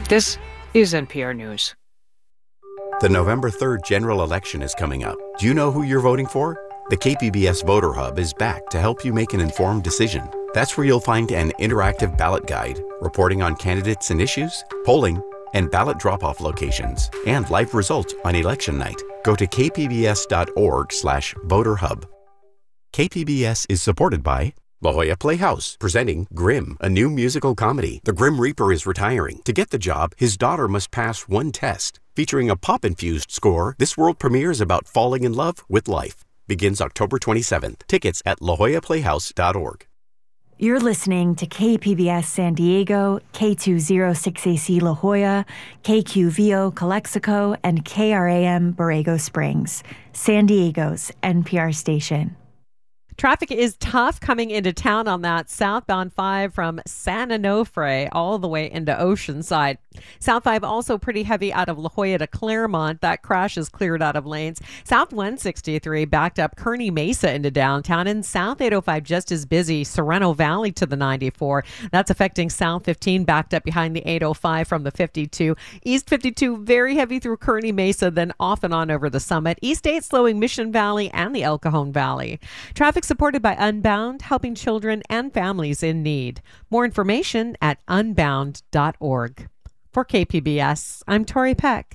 This is NPR News. The November 3rd general election is coming up. Do you know who you're voting for? The KPBS Voter Hub is back to help you make an informed decision. That's where you'll find an interactive ballot guide, reporting on candidates and issues, polling, and ballot drop-off locations, and live results on election night. Go to kpbs.org/voterhub. KPBS is supported by La Jolla Playhouse, presenting Grimm, a new musical comedy. The Grim Reaper is retiring. To get the job, his daughter must pass one test. Featuring a pop-infused score, this world premieres about falling in love with life. Begins October 27th. Tickets at lajollaplayhouse.org. You're listening to KPBS San Diego, K206AC La Jolla, KQVO Calexico, and KRAM Borrego Springs, San Diego's NPR station. Traffic is tough coming into town on that southbound 5 from San Onofre all the way into Oceanside. South 5 also pretty heavy out of La Jolla to Claremont. That crash is cleared out of lanes. South 163 backed up Kearny Mesa into downtown, and South 805 just as busy Sereno Valley to the 94. That's affecting South 15 backed up behind the 805 from the 52. East 52 very heavy through Kearny Mesa, then off and on over the Summit. East 8 slowing Mission Valley and the El Cajon Valley. Traffic supported by Unbound, helping children and families in need. More information at unbound.org. For KPBS, I'm Tori Peck.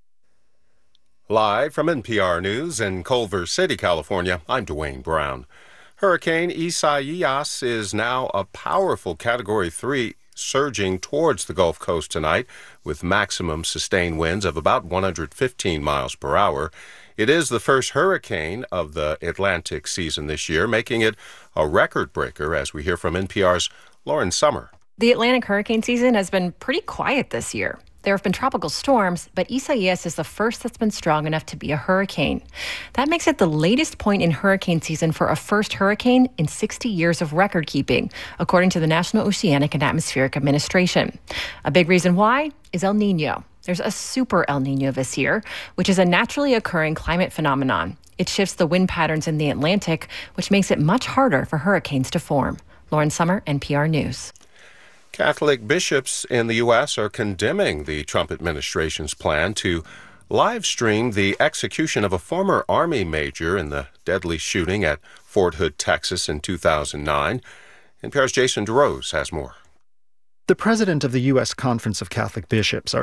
Live from NPR News in Culver City, California, I'm Dwayne Brown. Hurricane Isaias is now a powerful Category 3 surging towards the Gulf Coast tonight with maximum sustained winds of about 115 miles per hour. It is the first hurricane of the Atlantic season this year, making it a record breaker, as we hear from NPR's Lauren Sommer. The Atlantic hurricane season has been pretty quiet this year. There have been tropical storms, but Isaias is the first that's been strong enough to be a hurricane. That makes it the latest point in hurricane season for a first hurricane in 60 years of record keeping, according to the National Oceanic and Atmospheric Administration. A big reason why is El Nino. There's a super El Nino this year, which is a naturally occurring climate phenomenon. It shifts the wind patterns in the Atlantic, which makes it much harder for hurricanes to form. Lauren Sommer, NPR News. Catholic bishops in the U.S. are condemning the Trump administration's plan to live stream the execution of a former Army major in the deadly shooting at Fort Hood, Texas in 2009. NPR's Jason DeRose has more. The president of the U.S. Conference of Catholic Bishops,